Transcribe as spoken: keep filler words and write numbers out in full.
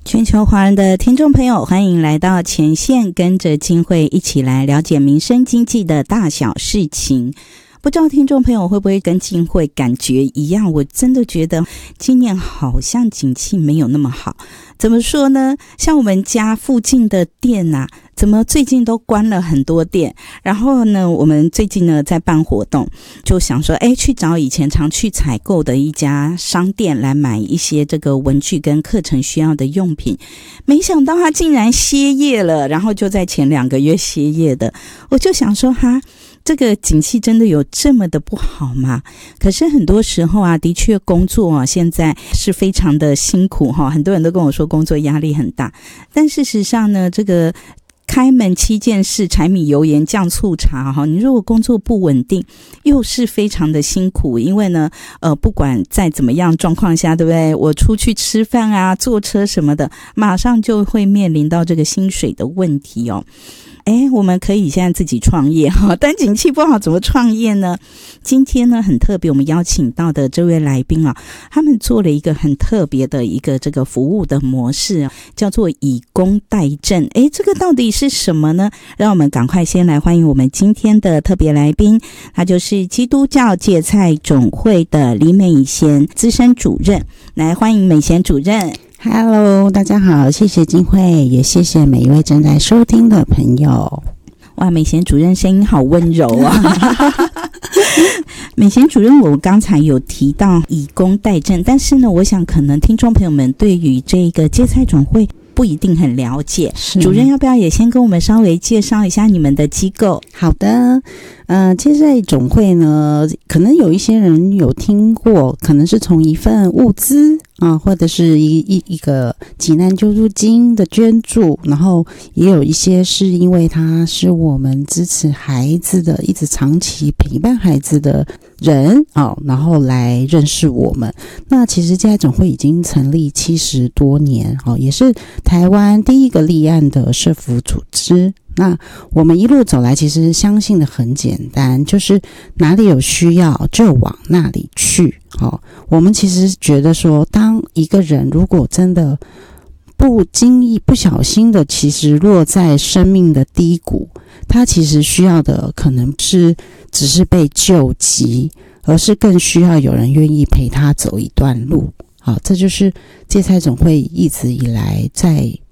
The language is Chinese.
全球华人的听众朋友，欢迎来到前线，跟着金慧一起来了解民生经济的大小事情。不知道听众朋友会不会跟金慧感觉一样，我真的觉得今年好像景气没有那么好。怎么说呢？像我们家附近的店啊，怎么最近都关了很多店。然后呢，我们最近呢在办活动，就想说哎，去找以前常去采购的一家商店来买一些这个文具跟课程需要的用品。没想到他竟然歇业了，然后就在前两个月歇业的。我就想说哈，这个景气真的有这么的不好吗？可是很多时候啊，的确工作啊现在是非常的辛苦哈，很多人都跟我说工作压力很大。但事实上呢，这个开门七件事，柴米油盐酱醋茶哈，你如果工作不稳定，又是非常的辛苦。因为呢，呃，不管在怎么样状况下，对不对？我出去吃饭啊，坐车什么的，马上就会面临到这个薪水的问题哦。哎，我们可以现在自己创业哈，但景气不好怎么创业呢？今天呢很特别，我们邀请到的这位来宾啊，他们做了一个很特别的一个这个服务的模式，叫做以工代赈。哎，这个到底是什么呢？让我们赶快先来欢迎我们今天的特别来宾，他就是基督教芥菜种会的李美贤资深主任。来欢迎美贤主任。 Hello， 大家好，谢谢金慧，也谢谢每一位正在收听的朋友。 哇，美贤主任声音好温柔啊！美贤主任，我刚才有提到以工代赈，但是呢，我想可能听众朋友们对于这个芥菜种会不一定很了解，主任要不要也先跟我们稍微介绍一下你们的机构？ 好的，呃，芥菜种会呢，可能有一些人有听过，可能是从一份物资啊，或者是一一一个急难救助金的捐助，然后也有一些是因为他是我们支持孩子的，一直长期陪伴孩子的人啊，然后来认识我们。那其实芥菜种会已经成立七十多年，哦，也是台湾第一个立案的社福组织。那我们一路走来，其实相信的很简单，就是哪里有需要就往那里去。哦，我们其实觉得说，当一个人如果真的不经意、不小心的，其实落在生命的低谷，他其实需要的可能是只是被救急，而是更需要有人愿意陪他走一段路。好，这就是芥菜种会一直以来在